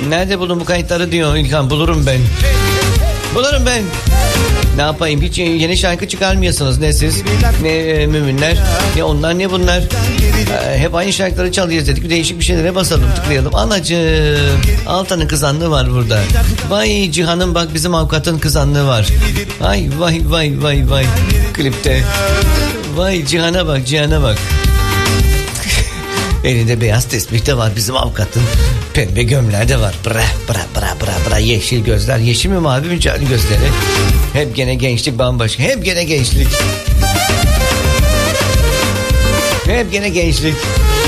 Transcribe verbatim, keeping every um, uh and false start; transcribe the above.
Nerede buldun bu kayıtları diyor İlkan. Bulurum ben. Bulurum ben. Ne yapayım, hiç yeni şarkı çıkarmıyorsunuz ne siz ne e, müminler ne onlar ne bunlar, e, hep aynı şarkıları çalıyoruz dedik, bir değişik bir şeylere basalım, tıklayalım. Anacığım, Altan'ın kızanlığı var burada. Vay Cihan'ın, bak bizim avukatın kızanlığı var. Ay vay vay vay vay klipte. Vay Cihan'a bak, Cihan'a bak. Elinde beyaz tesbih de var bizim avukatın. Pembe gömler de var. Bra bra bra bra bra. Yeşil gözler. Yeşil mi mavi mi canlı gözleri? Hep gene gençlik bambaşka. Hep gene gençlik. Hep gene gençlik.